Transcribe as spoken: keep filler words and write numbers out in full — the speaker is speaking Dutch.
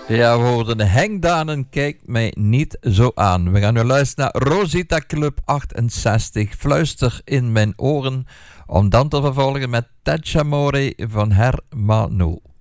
Ja, we hoorden Henk Danen, kijkt mij niet zo aan. We gaan nu luisteren naar Rosita Club achtenzestig, Fluister in mijn oren, om dan te vervolgen met Tetchamore van Hermano.